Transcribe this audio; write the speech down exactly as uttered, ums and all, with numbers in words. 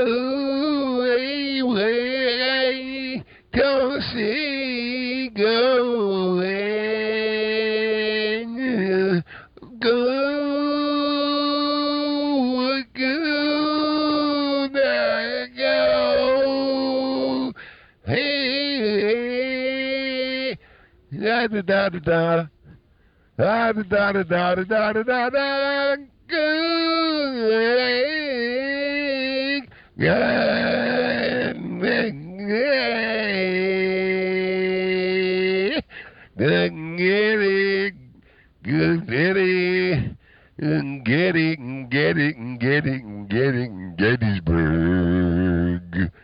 away, away, come see, go away, go, go, there go, hey, da da da da da. Da da da da da da da da da. Good. Good. Good. Good. Getting, getting, getting, getting, Gettysburg.